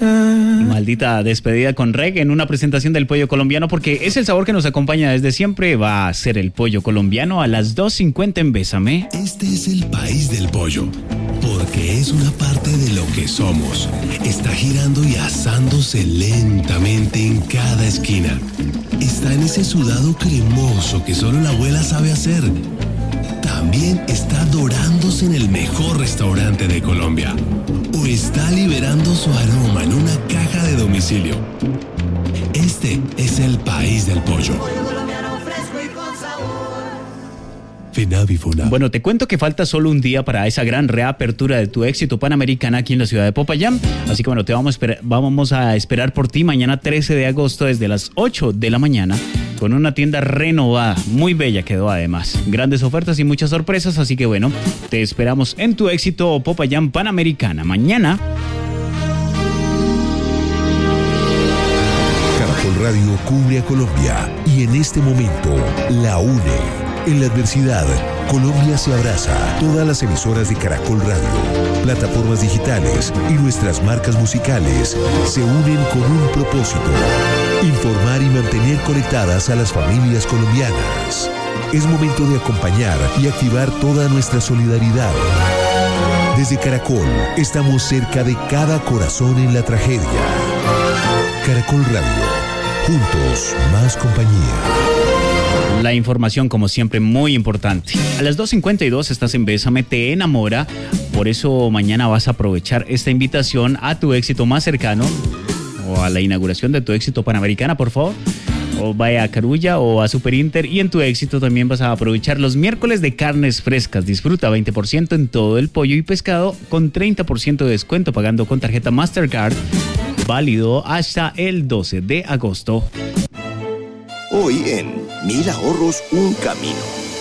Maldita despedida con reggae en una presentación del pollo colombiano, porque es el sabor que nos acompaña desde siempre. Va a ser el pollo colombiano a las 2:50 en Bésame. Este es el país del pollo, porque es una parte de lo que somos. Está girando y asándose lentamente en cada esquina. Está en ese sudado cremoso que solo la abuela sabe hacer. También está dorándose en el mejor restaurante de Colombia. O está liberando su aroma en una caja de domicilio. Este es el país del pollo. FINAVI-FUNAV. Bueno, te cuento que falta solo un día para esa gran reapertura de Tu Éxito Panamericana aquí en la ciudad de Popayán. Así que bueno, te vamos a esperar por ti mañana 13 de agosto desde las 8 de la mañana con una tienda renovada, muy bella quedó además. Grandes ofertas y muchas sorpresas, así que bueno, te esperamos en Tu Éxito Popayán Panamericana mañana. Caracol Radio cubre a Colombia y en este momento la une. En la adversidad, Colombia se abraza. Todas las emisoras de Caracol Radio, plataformas digitales y nuestras marcas musicales se unen con un propósito: informar y mantener conectadas a las familias colombianas. Es momento de acompañar y activar toda nuestra solidaridad. Desde Caracol, estamos cerca de cada corazón en la tragedia. Caracol Radio, juntos, más compañía. La información, como siempre, muy importante. A las 2:52 estás en Bésame, te enamora. Por eso mañana vas a aprovechar esta invitación a tu éxito más cercano o a la inauguración de Tu Éxito Panamericana, por favor. O vaya a Carulla o a Super Inter. Y en Tu Éxito también vas a aprovechar los miércoles de carnes frescas. Disfruta 20% en todo el pollo y pescado con 30% de descuento pagando con tarjeta Mastercard. Válido hasta el 12 de agosto. Hoy en 1000 ahorros, un camino.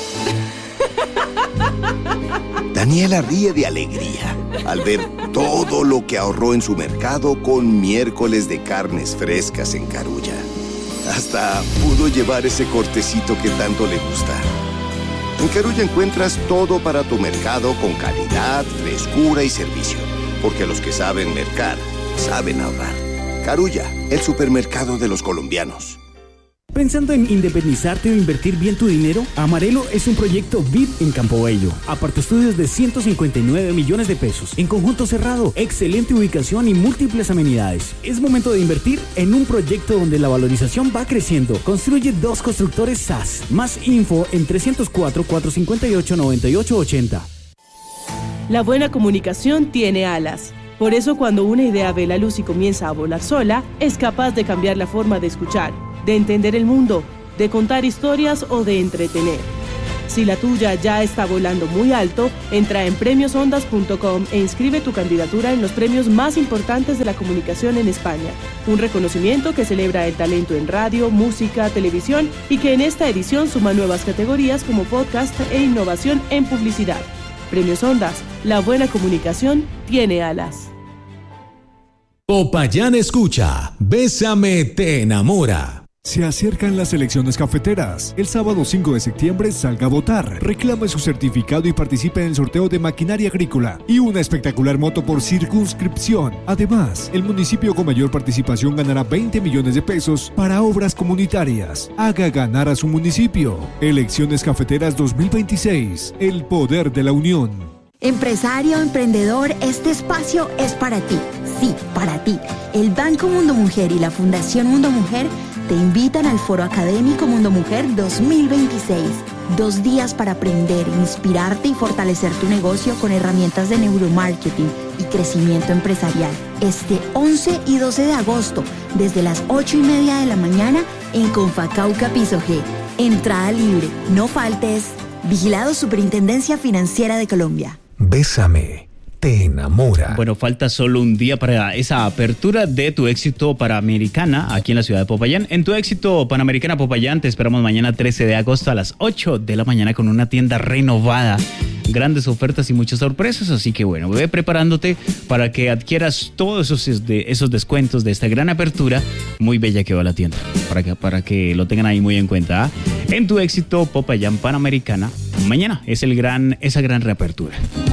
Daniela ríe de alegría al ver todo lo que ahorró en su mercado con miércoles de carnes frescas en Carulla. Hasta pudo llevar ese cortecito que tanto le gusta. En Carulla encuentras todo para tu mercado con calidad, frescura y servicio. Porque los que saben mercar, saben ahorrar. Carulla, el supermercado de los colombianos. ¿Pensando en independizarte o invertir bien tu dinero? Amarelo es un proyecto VIP en Campo Bello. Apartaestudios de 159 millones de pesos. En conjunto cerrado, excelente ubicación y múltiples amenidades. Es momento de invertir en un proyecto donde la valorización va creciendo. Construye 2 constructores SAS. Más info en 304-458-9880. La buena comunicación tiene alas. Por eso cuando una idea ve la luz y comienza a volar sola, es capaz de cambiar la forma de escuchar, de entender el mundo, de contar historias o de entretener. Si la tuya ya está volando muy alto, entra en premiosondas.com e inscribe tu candidatura en los premios más importantes de la comunicación en España. Un reconocimiento que celebra el talento en radio, música, televisión y que en esta edición suma nuevas categorías como podcast e innovación en publicidad. Premios Ondas, la buena comunicación tiene alas. Popayán escucha, Bésame te enamora. Se acercan las elecciones cafeteras. El sábado 5 de septiembre salga a votar. Reclame su certificado y participe en el sorteo de maquinaria agrícola y una espectacular moto por circunscripción. Además, el municipio con mayor participación ganará 20 millones de pesos para obras comunitarias. Haga ganar a su municipio. Elecciones Cafeteras 2026. El poder de la unión. Empresario, emprendedor, este espacio es para ti. Sí, para ti. El Banco Mundo Mujer y la Fundación Mundo Mujer te invitan al Foro Académico Mundo Mujer 2026. 2 días para aprender, inspirarte y fortalecer tu negocio con herramientas de neuromarketing y crecimiento empresarial. Este 11 y 12 de agosto, desde las 8:30 de la mañana en Confacauca Piso G. Entrada libre. No faltes. Vigilado Superintendencia Financiera de Colombia. Bésame te enamora. Bueno, falta solo un día para esa apertura de Tu Éxito Panamericana aquí en la ciudad de Popayán. En Tu Éxito Panamericana Popayán te esperamos mañana 13 de agosto a las 8 de la mañana con una tienda renovada. Grandes ofertas y muchas sorpresas, así que bueno, ve preparándote para que adquieras todos esos descuentos de esta gran apertura. Muy bella que va la tienda, para que lo tengan ahí muy en cuenta, ¿eh? En Tu Éxito Popayán Panamericana, mañana es esa gran reapertura.